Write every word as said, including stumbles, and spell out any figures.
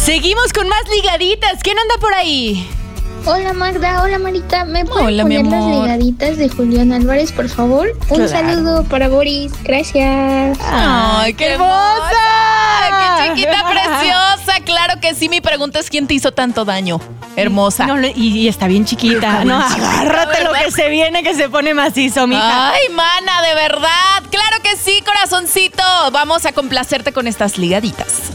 Seguimos con más ligaditas. ¿Quién anda por ahí? Hola Magda, hola Marita. ¿Me pueden Hola, poner mi las amor. ligaditas de Julián Álvarez, por favor? Un Claro. saludo para Boris. Gracias. ¡Ay, qué hermosa! ¡Qué chiquita preciosa! Claro que sí, mi pregunta es ¿quién te hizo tanto daño? Hermosa. No, y, y está bien chiquita. Está bien No, chiquita, agárrate lo ¿verdad? que se viene, que se pone macizo, mija. Ay, mana, de verdad. Claro que sí, corazoncito. Vamos a complacerte con estas ligaditas.